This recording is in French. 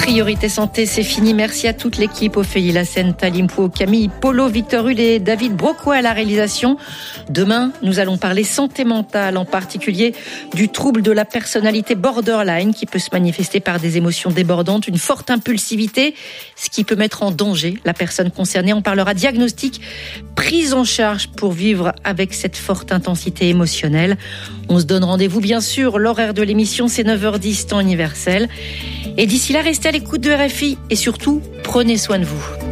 Priorité santé, c'est fini. Merci à toute l'équipe, Ophélie Lassène, Talimpo, Camille Polo, Victor Hull et David Brocco à la réalisation. Demain, nous allons parler santé mentale, en particulier du trouble de la personnalité borderline qui peut se manifester par des émotions débordantes, une forte impulsivité, ce qui peut mettre en danger la personne concernée. On parlera diagnostic, prise en charge pour vivre avec cette forte intensité émotionnelle. On se donne rendez-vous, bien sûr. L'horaire de l'émission, c'est 9h10, temps universel. Et d'ici là, restez à l'écoute de RFI et surtout, prenez soin de vous.